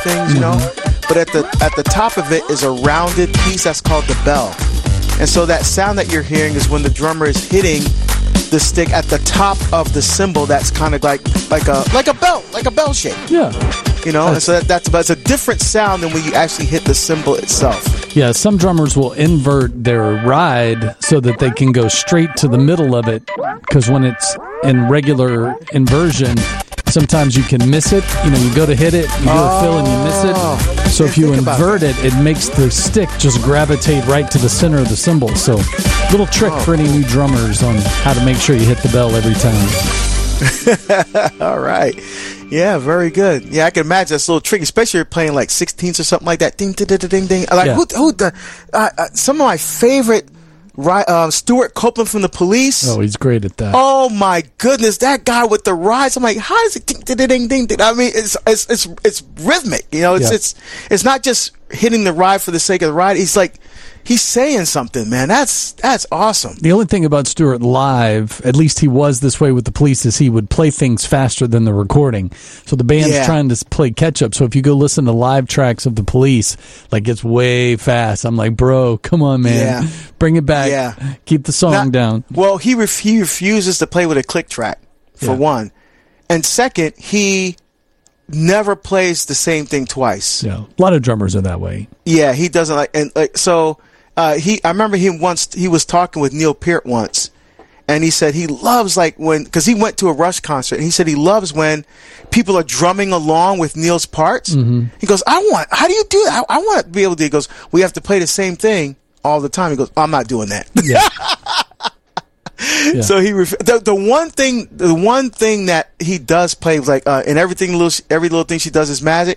things, you know. But at the top of it is a rounded piece that's called the bell. And so that sound that you're hearing is when the drummer is hitting the stick at the top of the cymbal. That's kind of like a bell shape. Yeah. You know, and so that's a different sound than when you actually hit the cymbal itself. Yeah, some drummers will invert their ride so that they can go straight to the middle of it, because when it's in regular inversion, sometimes you can miss it. You know, you go to hit it, you do a fill, and you miss it. So if you invert it, it makes the stick just gravitate right to the center of the cymbal. So little trick for any new drummers on how to make sure you hit the bell every time. All right. Yeah, very good. Yeah, I can imagine that's a little tricky, especially if you're playing like 16ths or something like that. Ding, ding, ding, ding, ding. Like some of my favorite, Stuart Copeland from The Police. Oh, he's great at that. Oh my goodness, that guy with the rides. I'm like, how does it ding, ding, ding, ding, ding? I mean, it's rhythmic. You know, it's not just hitting the ride for the sake of the ride. He's saying something, man. That's awesome. The only thing about Stewart live, at least he was this way with The Police, is he would play things faster than the recording. So the band's trying to play catch up. So if you go listen to live tracks of The Police, like it's way fast. I'm like, bro, come on, man. Bring it back. Yeah. Keep the song down. Well, he refuses to play with a click track, for one. And second, he never plays the same thing twice. Yeah. A lot of drummers are that way. Yeah, he doesn't I remember he was talking with Neil Peart once, and he said he loves because he went to a Rush concert, and he said he loves when people are drumming along with Neil's parts. Mm-hmm. He goes, how do you do that? I want to be able to. He goes, we have to play the same thing all the time. He goes, I'm not doing that. Yeah. Yeah. So the one thing that he does play and every little thing she does is magic.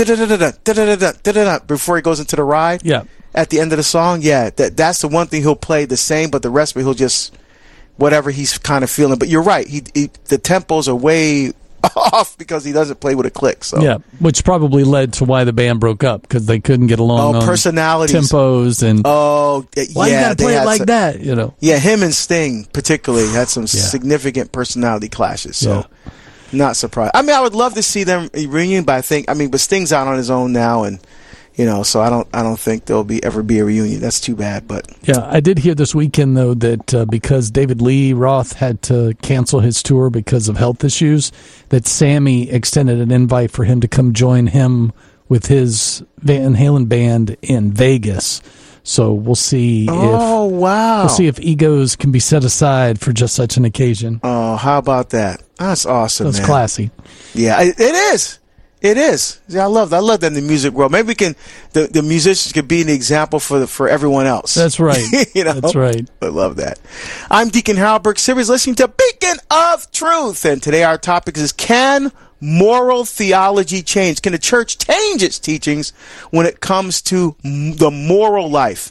That before he goes into the ride. Yeah. At the end of the song, that's the one thing he'll play the same, but the rest of it he'll just whatever he's kind of feeling. But you're right, the tempos are way off because he doesn't play with a click. So yeah, which probably led to why the band broke up, because they couldn't get along on personalities, tempos, and why you gotta play it like that? You know, him and Sting particularly had some significant personality clashes. So not surprised. I mean, I would love to see them reunion, but but Sting's out on his own now, and so I don't think there'll ever be a reunion. That's too bad. But yeah, I did hear this weekend though that because David Lee Roth had to cancel his tour because of health issues, that Sammy extended an invite for him to come join him with his Van Halen band in Vegas. So we'll see. We'll see if egos can be set aside for just such an occasion. Oh, how about that? That's awesome. That's classy. Yeah, it is. It is. Yeah, I love that in the music world. Maybe the musicians could be an example for everyone else. That's right. That's right. I love that. I'm Deacon Harold Burke Sivers, listening to Beacon of Truth, and today our topic is: can moral theology change? Can the church change its teachings when it comes to the moral life?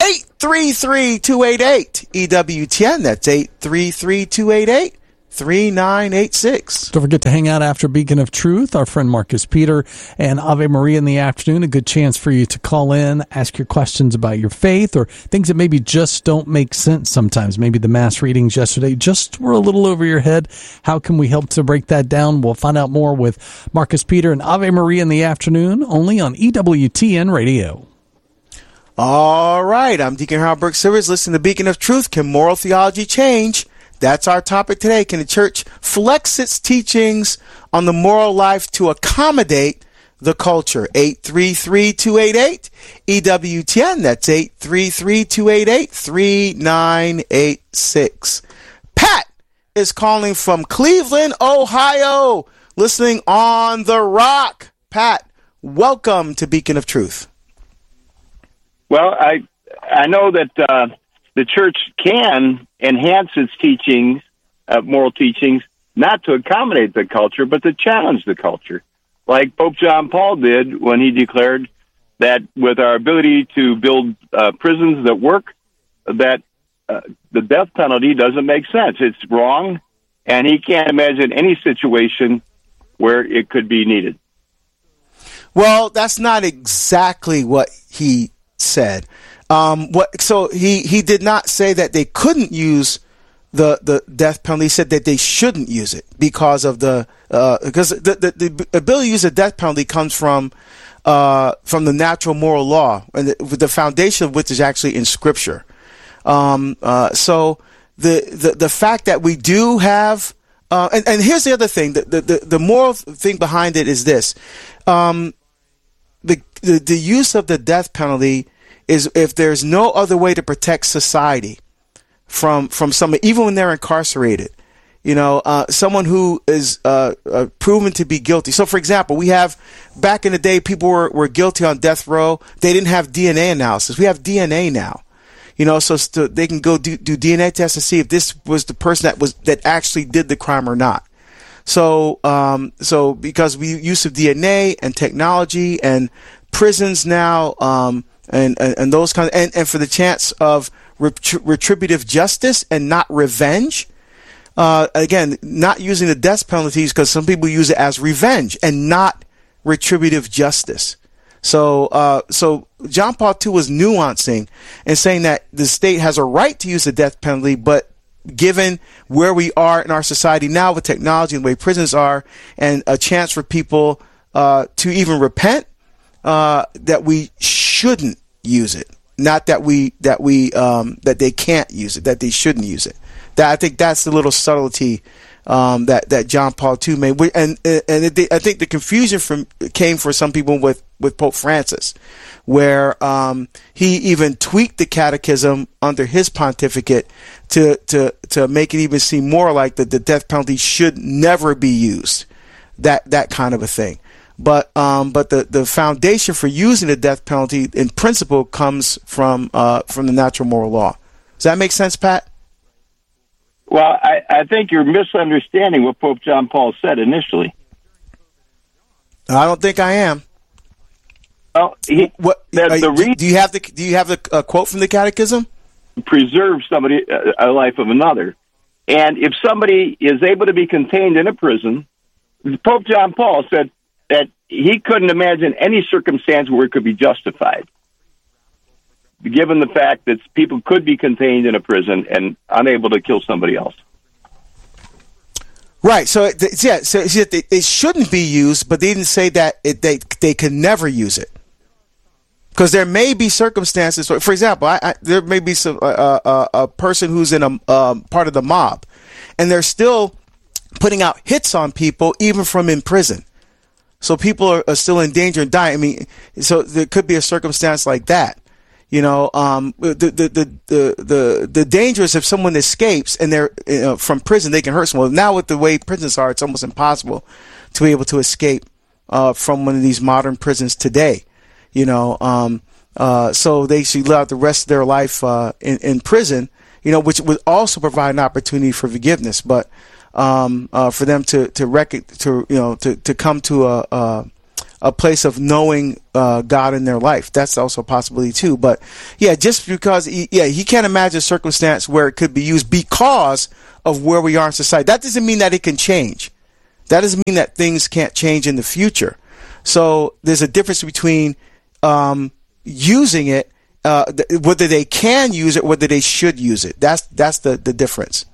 833-288 EWTN. That's 833-288. 3986. Don't forget to hang out after Beacon of Truth. Our friend Marcus Peter and Ave Maria in the afternoon. A good chance for you to call in, ask your questions about your faith, or things that maybe just don't make sense sometimes. Maybe the mass readings yesterday just were a little over your head. How can we help to break that down? We'll find out more with Marcus Peter and Ave Maria in the afternoon, only on EWTN Radio. All right. I'm Deacon Harold Burke Sivers, listening to Beacon of Truth. Can moral theology change? That's our topic today. Can the church flex its teachings on the moral life to accommodate the culture? 833-288 EWTN. That's 833-288-3986. Pat is calling from Cleveland, Ohio, listening on The Rock. Pat, welcome to Beacon of Truth. Well, I know that the church can enhance its teachings, moral teachings, not to accommodate the culture, but to challenge the culture, like Pope John Paul did when he declared that with our ability to build prisons that work, that the death penalty doesn't make sense. It's wrong, and he can't imagine any situation where it could be needed. Well, that's not exactly what he said. So he did not say that they couldn't use the death penalty, said that they shouldn't use it because of the ability to use the death penalty comes from the natural moral law, and the foundation of which is actually in Scripture. So the fact that we do have, and here's the other thing, the moral thing behind it is this: the use of the death penalty is if there's no other way to protect society from someone, even when they're incarcerated. Someone who is proven to be guilty. So, for example, we have, back in the day, people were guilty on death row. They didn't have DNA analysis. We have DNA now. So they can go do DNA tests and see if this was the person that actually did the crime or not. So because we use of DNA and technology and prisons now, and those kinds, and for the chance of retributive justice and not revenge. Again, not using the death penalties because some people use it as revenge and not retributive justice. So John Paul II was nuancing and saying that the state has a right to use the death penalty, but given where we are in our society now with technology and the way prisons are, and a chance for people to even repent, that we shouldn't use it. Not that that they can't use it, that they shouldn't use it. I think that's the little subtlety that John Paul II made, and I think the confusion came for some people with Pope Francis, where he even tweaked the catechism under his pontificate to make it even seem more like that the death penalty should never be used, that kind of a thing. But the foundation for using the death penalty in principle comes from the natural moral law. Does that make sense, Pat? Well, I think you're misunderstanding what Pope John Paul said initially. I don't think I am. Well, do you have the quote from the Catechism? Preserve somebody a life of another, and if somebody is able to be contained in a prison, Pope John Paul said that he couldn't imagine any circumstance where it could be justified, given the fact that people could be contained in a prison and unable to kill somebody else. Right. So it shouldn't be used, but they didn't say that they can never use it, because there may be circumstances. For example, there may be a person who's in a part of the mob, and they're still putting out hits on people even from in prison. So people are still in danger and dying. I mean, so there could be a circumstance like that. The danger is if someone escapes and they're from prison, they can hurt someone. Now with the way prisons are, it's almost impossible to be able to escape from one of these modern prisons today. So they should live out the rest of their life in prison. Which would also provide an opportunity for forgiveness, but for them to come to a place of knowing God in their life. That's also a possibility too. But yeah, just because he can't imagine a circumstance where it could be used because of where we are in society. That doesn't mean that it can change. That doesn't mean that things can't change in the future. So there's a difference between using it, whether they can use it, whether they should use it. That's the difference.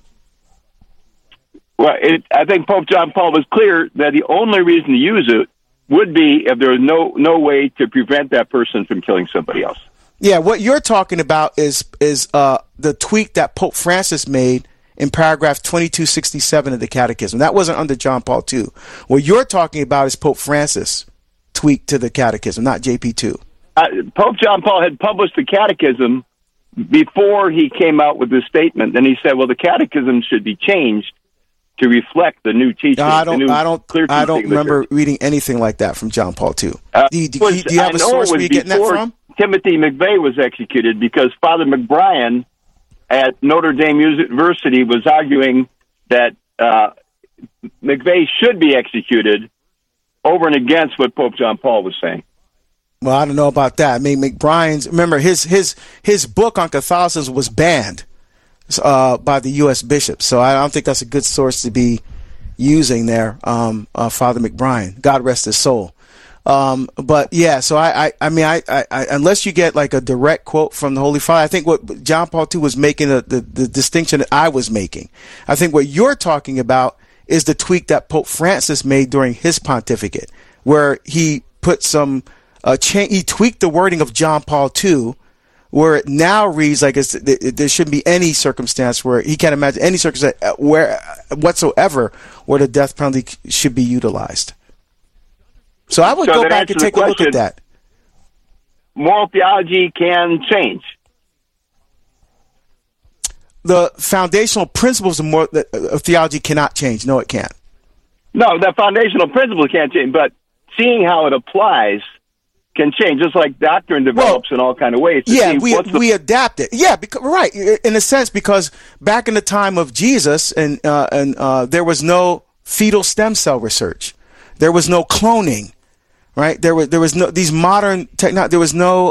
Well, I think Pope John Paul was clear that the only reason to use it would be if there was no way to prevent that person from killing somebody else. Yeah, what you're talking about is the tweak that Pope Francis made in paragraph 2267 of the Catechism. That wasn't under John Paul II. What you're talking about is Pope Francis tweak to the Catechism, not JP2. Pope John Paul had published the Catechism before he came out with this statement, and he said, well, the Catechism should be changed to reflect the new teaching. I don't remember reading anything like that from John Paul II. Do you have a source where you're getting that from? Timothy McVeigh was executed because Father McBrien at Notre Dame University was arguing that McVeigh should be executed over and against what Pope John Paul was saying. Well, I don't know about that. I mean, McBrien's, remember his book on Catholicism was banned by the U.S. bishops, so I don't think that's a good source to be using there. Father McBrien, God rest his soul. But yeah, so I mean, unless you get like a direct quote from the Holy Father, I think what John Paul II was making the distinction that I was making. I think what you're talking about is the tweak that Pope Francis made during his pontificate, where he put some he tweaked the wording of John Paul II, where it now reads like there shouldn't be any circumstance where he can't imagine any circumstance whatsoever where the death penalty should be utilized. So I would go back and take a look at that. Moral theology can change. The foundational principles of theology cannot change. No, it can't. No, the foundational principles can't change, but seeing how it applies can change, just like doctrine develops in all kind of ways. Yeah, we adapt it. Yeah, because right, in a sense, because back in the time of Jesus, and there was no fetal stem cell research, there was no cloning, right? There was no these modern technology. There was no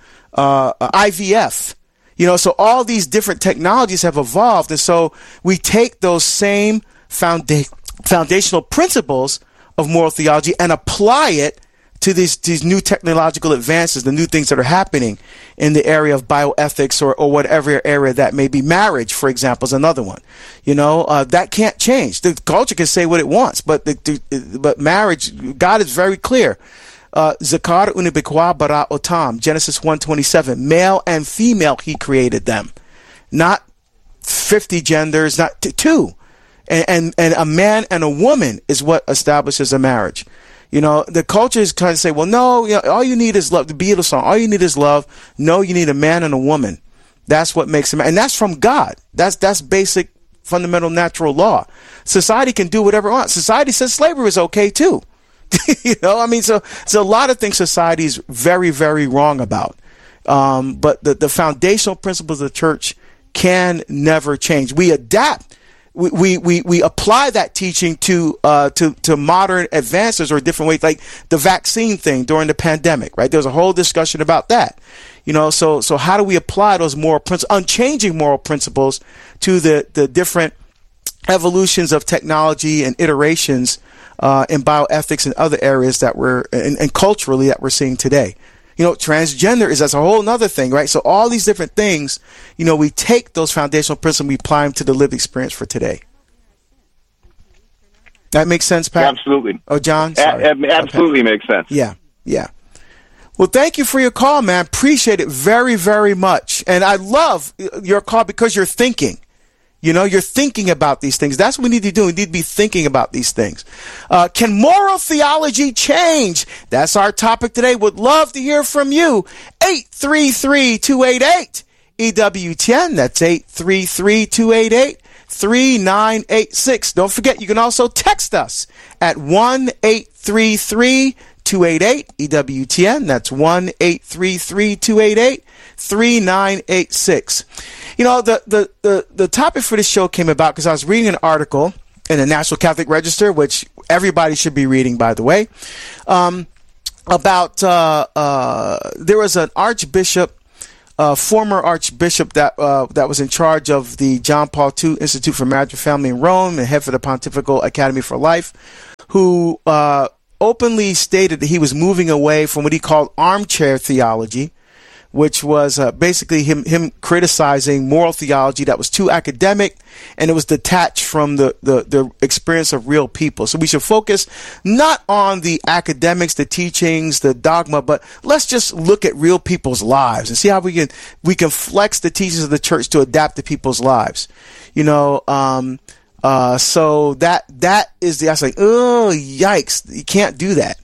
IVF. So all these different technologies have evolved, and so we take those same foundational principles of moral theology and apply it to these new technological advances, the new things that are happening in the area of bioethics or whatever area that may be. Marriage, for example, is another one. That can't change. The culture can say what it wants, but marriage, God is very clear. Zakar unibikwa bara otam, Genesis 1:27, male and female he created them, not 50 genders, not two. And a man and a woman is what establishes a marriage. The culture is trying to say, well, no, all you need is love. The Beatles song, all you need is love. No, you need a man and a woman. That's what makes a man. And that's from God. That's basic, fundamental, natural law. Society can do whatever it wants. Society says slavery is okay too. So a lot of things society is very, very wrong about. But the foundational principles of the church can never change. We adapt. We apply that teaching to modern advances or different ways, like the vaccine thing during the pandemic, right? There's a whole discussion about that. So how do we apply those unchanging moral principles to the different evolutions of technology and iterations in bioethics and other areas that and culturally that we're seeing today? Transgender that's a whole nother thing, right? So all these different things, we take those foundational principles, we apply them to the lived experience for today. That makes sense, Pat? Absolutely. Oh, John? Absolutely makes sense. Yeah. Well, thank you for your call, man. Appreciate it very, very much. And I love your call because you're thinking. You're thinking about these things. That's what we need to do. We need to be thinking about these things. Can moral theology change? That's our topic today. Would love to hear from you. 833-288-EWTN. That's 833-288-3986. Don't forget, you can also text us at 1-833-288-EWTN. That's 1-833-288-3986. The topic for this show came about because I was reading an article in the National Catholic Register, which everybody should be reading, by the way, about there was an archbishop, former archbishop that was in charge of the John Paul II Institute for Marriage and Family in Rome and head for the Pontifical Academy for Life, who openly stated that he was moving away from what he called armchair theology, which was basically him criticizing moral theology that was too academic and it was detached from the experience of real people. So we should focus not on the academics, the teachings, the dogma, but let's just look at real people's lives and see how we can flex the teachings of the church to adapt to people's lives. So that is I was like, oh, yikes, you can't do that.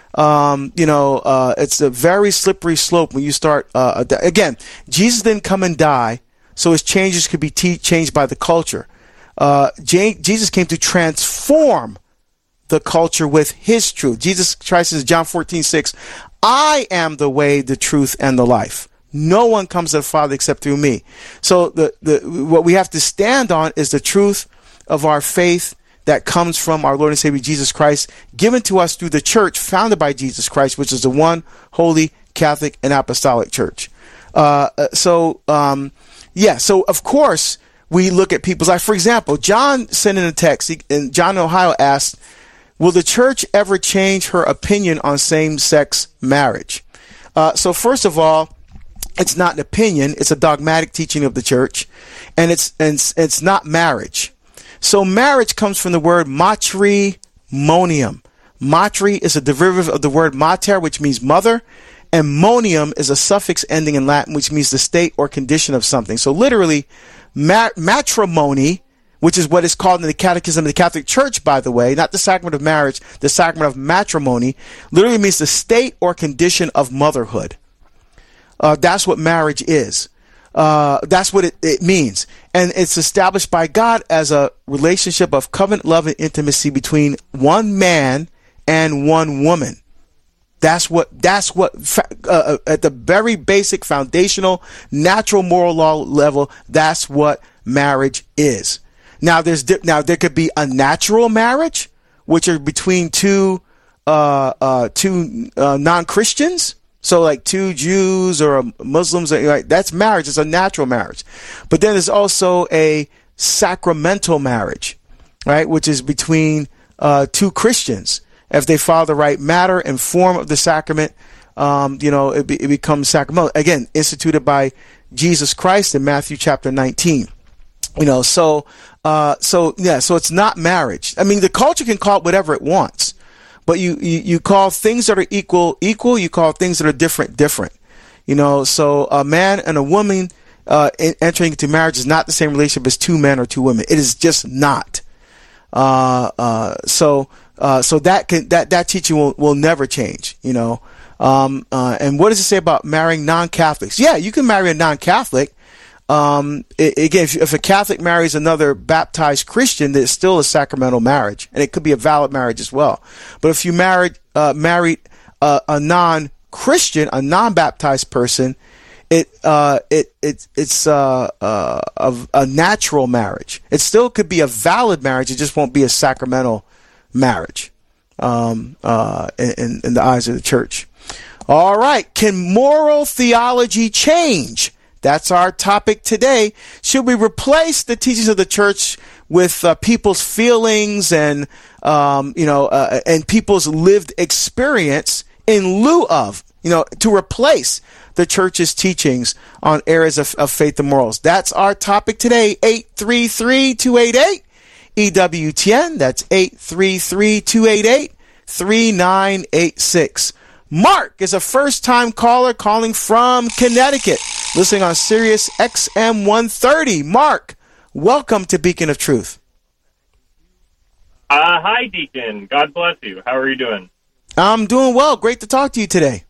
It's a very slippery slope when you start, again, Jesus didn't come and die so his changes could be changed by the culture. Jesus came to transform the culture with his truth. Jesus Christ says, John 14:6, I am the way, the truth, and the life. No one comes to the Father except through me. So what we have to stand on is the truth of our faith that comes from our Lord and Savior Jesus Christ, given to us through the church founded by Jesus Christ, which is the one holy Catholic and Apostolic Church. So of course we look at people's life. For example, John sent in a text, and John in Ohio asked, Will the church ever change her opinion on same-sex marriage? So first of all, it's not an opinion. It's a dogmatic teaching of the church, and it's not marriage. So marriage comes from the word matrimonium. Matri is a derivative of the word mater, which means mother, and monium is a suffix ending in Latin, which means the state or condition of something. So literally, matrimony, which is what is called in the Catechism of the Catholic Church, by the way, not the sacrament of marriage, the sacrament of matrimony, literally means the state or condition of motherhood. That's what marriage is. That's what it means. And it's established by God as a relationship of covenant love and intimacy between one man and one woman. That's what at the very basic, foundational, natural moral law level, that's what marriage is. Now there could be a natural marriage, which are between two non-Christians. So like two Jews or Muslims, right? That's marriage. It's a natural marriage. But then there's also a sacramental marriage, right? Which is between two Christians. If they follow the right matter and form of the sacrament, it becomes sacramental. Again, instituted by Jesus Christ in Matthew chapter 19. So it's not marriage. I mean, the culture can call it whatever it wants, but you call things that are equal, you call things that are different. So a man and a woman entering into marriage is not the same relationship as two men or two women. It is just not. So that teaching will never change, and what does it say about marrying non-Catholics? Yeah, you can marry a non-Catholic. Again, if a Catholic marries another baptized Christian, it's still a sacramental marriage, and it could be a valid marriage as well. But if you married a non-Christian, a non-baptized person, it's a natural marriage. It still could be a valid marriage. It just won't be a sacramental marriage in the eyes of the church. All right. Can moral theology change? That's our topic today. Should we replace the teachings of the church with people's feelings and people's lived experience in lieu of, to replace the church's teachings on areas of faith and morals? That's our topic today. 833-288 EWTN. That's 833-288-3986. Mark is a first-time caller calling from Connecticut, listening on Sirius XM 130. Mark, welcome to Beacon of Truth. Hi, Deacon. God bless you. How are you doing? I'm doing well. Great to talk to you today.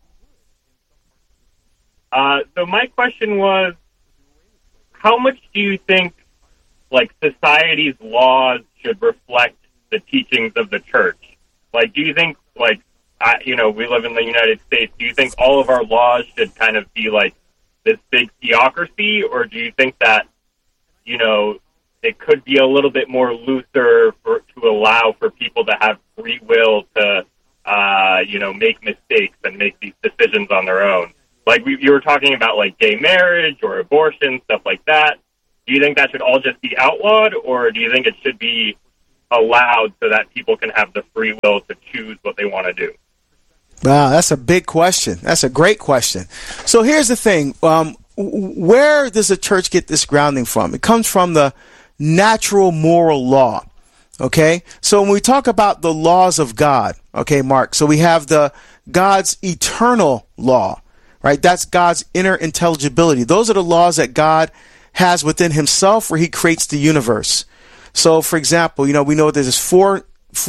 So my question was, how much do you think, society's laws should reflect the teachings of the church? Do you think, we live in the United States, do you think all of our laws should kind of be this big theocracy, or do you think that, it could be a little bit more looser to allow for people to have free will to, make mistakes and make these decisions on their own? You were talking about, gay marriage or abortion, stuff like that. Do you think that should all just be outlawed, or do you think it should be allowed so that people can have the free will to choose what they want to do? Wow, that's a big question. That's a great question. So here's the thing. Where does the church get this grounding from? It comes from the natural moral law. Okay? So when we talk about the laws of God, okay, Mark, so we have God's eternal law, right? That's God's inner intelligibility. Those are the laws that God has within himself where he creates the universe. So, for example, we know there's four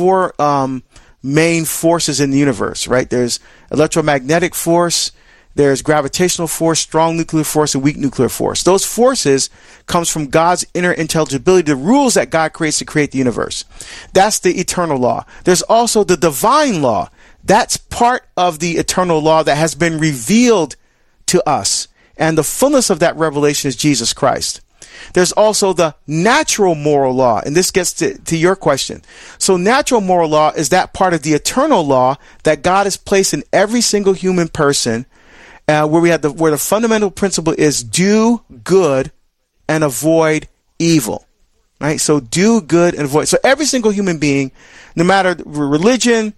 main forces in the universe, right? There's electromagnetic force, there's gravitational force, strong nuclear force, and weak nuclear force. Those forces comes from God's inner intelligibility, the rules that God creates to create the universe. That's the eternal law. There's also the divine law. That's part of the eternal law that has been revealed to us. And the fullness of that revelation is Jesus Christ. There's also the natural moral law, and this gets to your question. So natural moral law is that part of the eternal law that God has placed in every single human person, where the fundamental principle is do good and avoid evil. right? So do good and avoid. So every single human being, no matter religion,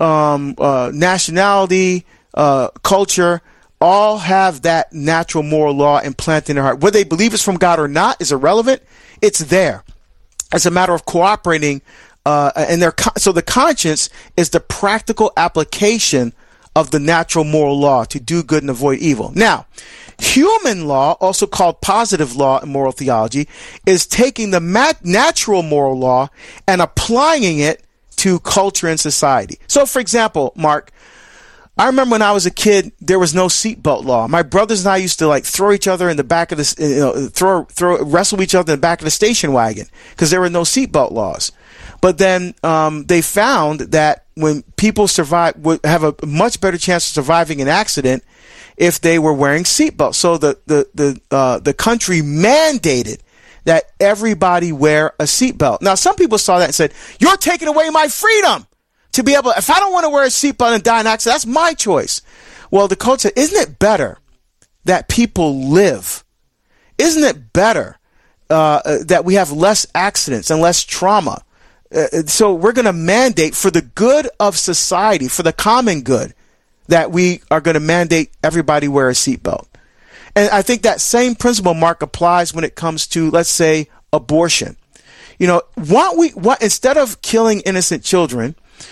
nationality, culture, all have that natural moral law implanted in their heart. Whether they believe it's from God or not is irrelevant. It's there. It's a matter of cooperating. So the conscience is the practical application of the natural moral law to do good and avoid evil. Now, human law, also called positive law in moral theology, is taking the natural moral law and applying it to culture and society. So, for example, Mark, I remember when I was a kid, there was no seatbelt law. My brothers and I used to throw each other in the back of the, wrestle each other in the back of the station wagon because there were no seatbelt laws. But then they found that when people would have a much better chance of surviving an accident if they were wearing seatbelts. So the country mandated that everybody wear a seatbelt. Now, some people saw that and said, "You're taking away my freedom to be able. If I don't want to wear a seatbelt and die in an accident, that's my choice." Well, the coach said, "Isn't it better that people live? Isn't it better that we have less accidents and less trauma?" So we're going to mandate for the good of society, for the common good, that we are going to mandate everybody wear a seatbelt. And I think that same principle, Mark, applies when it comes to, let's say, abortion. Instead of killing innocent children,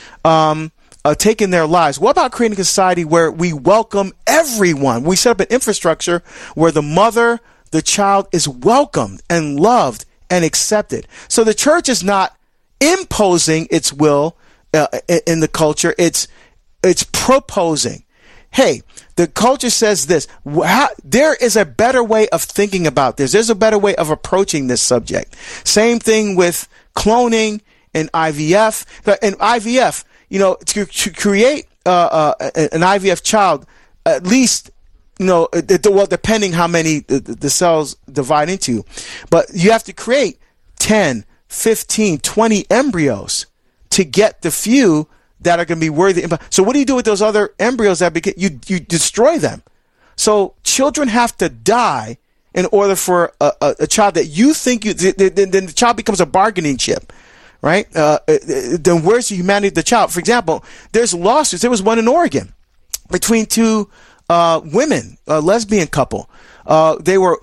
taking their lives, what about creating a society where we welcome everyone? We set up an infrastructure where the mother, the child is welcomed and loved and accepted. So the church is not imposing its will in the culture. It's proposing, hey, the culture says this. There is a better way of thinking about this. There's a better way of approaching this subject. Same thing with cloning and IVF. In IVF, to create an IVF child, at least, depending how many the cells divide into, but you have to create 10, 15, 20 embryos to get the few that are going to be worthy. So what do you do with those other embryos you destroy them? So children have to die in order for a child that you think then the child becomes a bargaining chip, right? Then where's the humanity of the child? For example, there's lawsuits. There was one in Oregon between two women, a lesbian couple. They were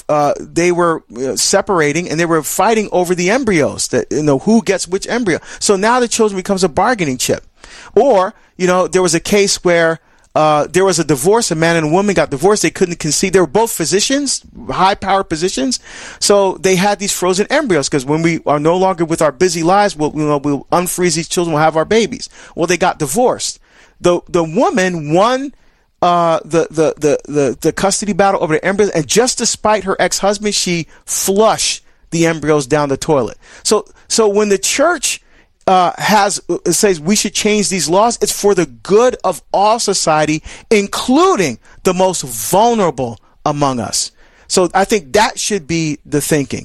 separating, and they were fighting over the embryos, that who gets which embryo. So now the children becomes a bargaining chip. Or there was a case where there was a divorce. A man and a woman got divorced. They couldn't conceive. They were both physicians, high power positions. So they had these frozen embryos because when we are no longer with our busy lives, we'll unfreeze these children. We'll have our babies. Well, they got divorced. The woman won the custody battle over the embryos, and just despite her ex-husband, she flushed the embryos down the toilet. So when the church says we should change these laws, it's for the good of all society, including the most vulnerable among us. So I think that should be the thinking.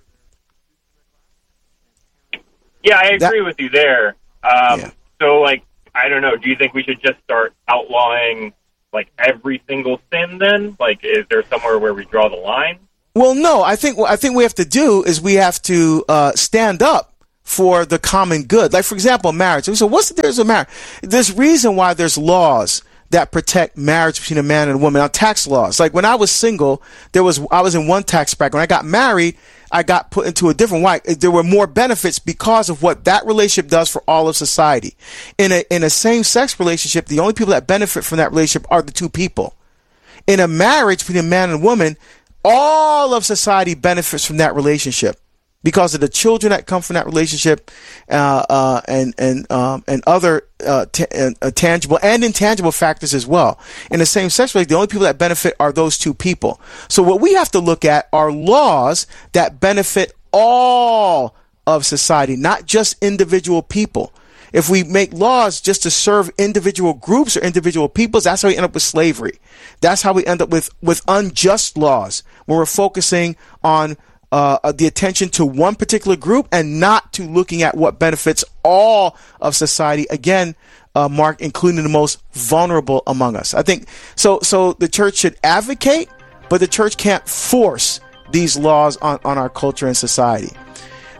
Yeah, I agree with you there. So, I don't know. Do you think we should just start outlawing every single sin then? Is there somewhere where we draw the line? Well, no. I think what we have to do is we have to stand up for the common good. For example, marriage. So what's the difference with marriage? There's reason why there's laws that protect marriage between a man and a woman. Now, tax laws. When I was single, I was in one tax bracket. When I got married, I got put into a different one. There were more benefits because of what that relationship does for all of society. In a same-sex relationship, the only people that benefit from that relationship are the two people. In a marriage between a man and a woman, all of society benefits from that relationship because of the children that come from that relationship, and other tangible and intangible factors as well. In the same sex relationship, the only people that benefit are those two people. So what we have to look at are laws that benefit all of society, not just individual people. If we make laws just to serve individual groups or individual peoples, that's how we end up with slavery. That's how we end up with unjust laws, when we're focusing on the attention to one particular group and not to looking at what benefits all of society. Again, Mark, including the most vulnerable among us. I think so. The church should advocate, but the church can't force these laws on our culture and society.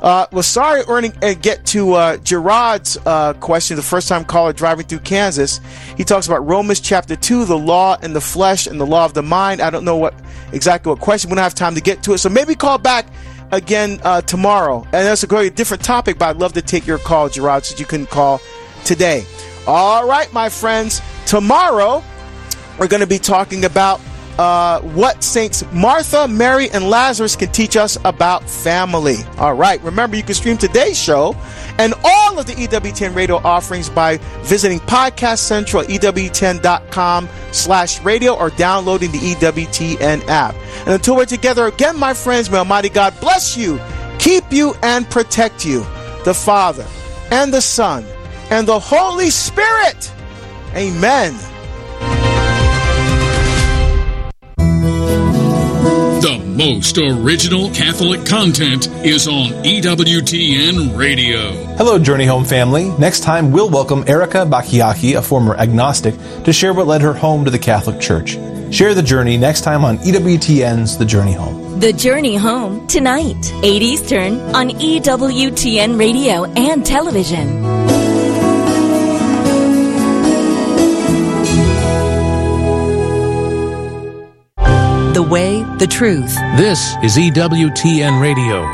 Sorry we didn't get to Gerard's question, the first-time caller driving through Kansas. He talks about Romans chapter 2, the law in the flesh and the law of the mind. I don't know exactly what question. We don't have time to get to it. So maybe call back again tomorrow. And that's a different topic, but I'd love to take your call, Gerard, since you couldn't call today. All right, my friends. Tomorrow, we're going to be talking about what Saints Martha, Mary, and Lazarus can teach us about family. All right. Remember, you can stream today's show and all of the EWTN radio offerings by visiting Podcast Central at EWTN.com/radio or downloading the EWTN app. And until we're together again, my friends, may Almighty God bless you, keep you, and protect you. The Father and the Son and the Holy Spirit. Amen. The most original Catholic content is on EWTN Radio. Hello, Journey Home family. Next time, we'll welcome Erica Bakiaki, a former agnostic, to share what led her home to the Catholic Church. Share the journey next time on EWTN's The Journey Home. The Journey Home, tonight, 8 Eastern, on EWTN Radio and television. The way, the truth. This is EWTN Radio.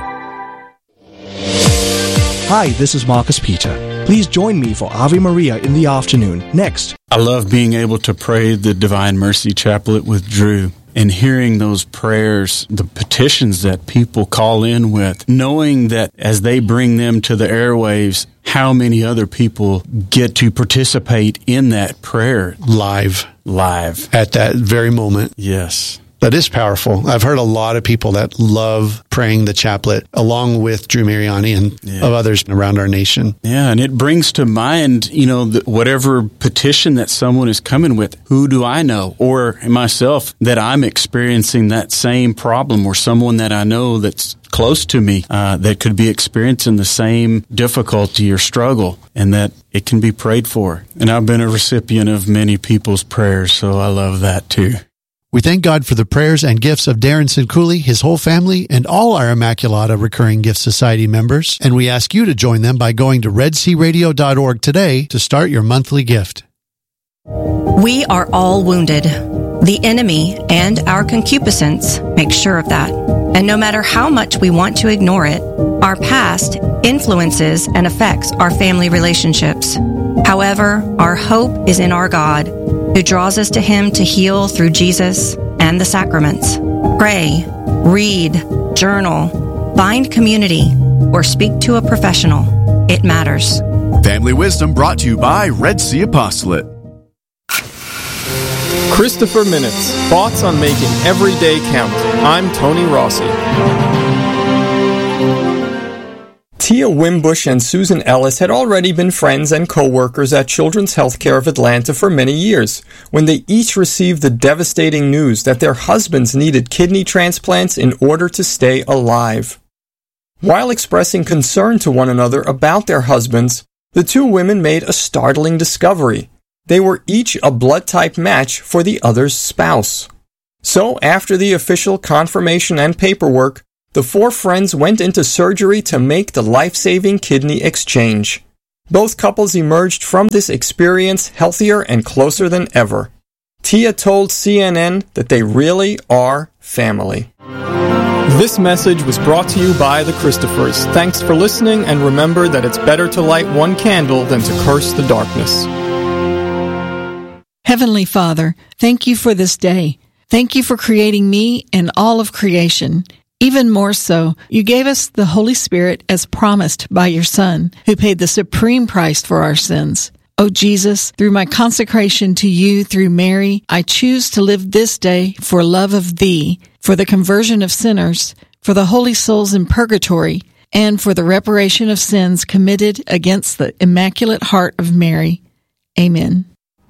Hi, this is Marcus Peter. Please join me for Ave Maria in the afternoon, next. I love being able to pray the Divine Mercy Chaplet with Drew and hearing those prayers, the petitions that people call in with, knowing that as they bring them to the airwaves, how many other people get to participate in that prayer live at that very moment. Yes. That is powerful. I've heard a lot of people that love praying the chaplet along with Drew Mariani and of others around our nation. Yeah, and it brings to mind, whatever petition that someone is coming with, who do I know? Or myself, that I'm experiencing that same problem, or someone that I know that's close to me that could be experiencing the same difficulty or struggle, and that it can be prayed for. And I've been a recipient of many people's prayers, so I love that too. We thank God for the prayers and gifts of Darren Sinculi, his whole family, and all our Immaculata Recurring Gift Society members, and we ask you to join them by going to redsearadio.org today to start your monthly gift. We are all wounded. The enemy and our concupiscence make sure of that. And no matter how much we want to ignore it, our past influences and affects our family relationships. However, our hope is in our God, who draws us to Him to heal through Jesus and the sacraments. Pray, read, journal, find community, or speak to a professional. It matters. Family Wisdom brought to you by Red Sea Apostolate. Christopher Minutes, thoughts on making every day count. I'm Tony Rossi. Tia Wimbush and Susan Ellis had already been friends and co-workers at Children's Healthcare of Atlanta for many years, when they each received the devastating news that their husbands needed kidney transplants in order to stay alive. While expressing concern to one another about their husbands, the two women made a startling discovery. They were each a blood type match for the other's spouse. So, after the official confirmation and paperwork, the four friends went into surgery to make the life-saving kidney exchange. Both couples emerged from this experience healthier and closer than ever. Tia told CNN that they really are family. This message was brought to you by the Christophers. Thanks for listening, and remember that it's better to light one candle than to curse the darkness. Heavenly Father, thank you for this day. Thank you for creating me and all of creation. Even more so, you gave us the Holy Spirit as promised by your Son, who paid the supreme price for our sins. Oh Jesus, through my consecration to you through Mary, I choose to live this day for love of thee, for the conversion of sinners, for the holy souls in purgatory, and for the reparation of sins committed against the Immaculate Heart of Mary. Amen.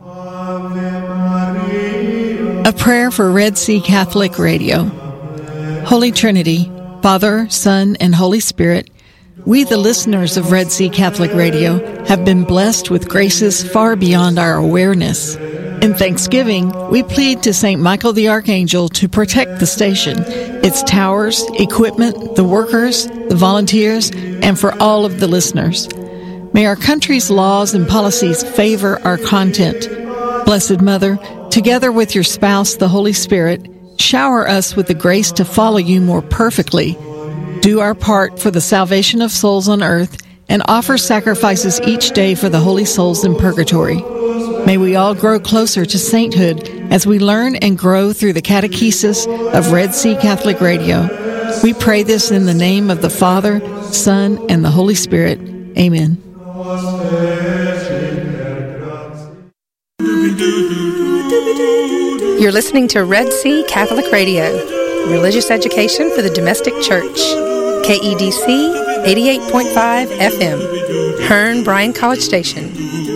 A prayer for Red Sea Catholic Radio. Holy Trinity, Father, Son, and Holy Spirit, we, the listeners of Red Sea Catholic Radio, have been blessed with graces far beyond our awareness. In thanksgiving, we plead to St. Michael the Archangel to protect the station its towers, equipment, the workers, the volunteers, and for all of the listeners. May our country's laws and policies favor our content. Blessed Mother, together with your spouse, the Holy Spirit, shower us with the grace to follow you more perfectly, do our part for the salvation of souls on earth, and offer sacrifices each day for the holy souls in purgatory. May we all grow closer to sainthood as we learn and grow through the catechesis of Red Sea Catholic Radio. We pray this in the name of the Father, Son, and the Holy Spirit. Amen. You're listening to Red Sea Catholic Radio, religious education for the domestic church. KEDC 88.5 FM, Hearn Bryan College Station.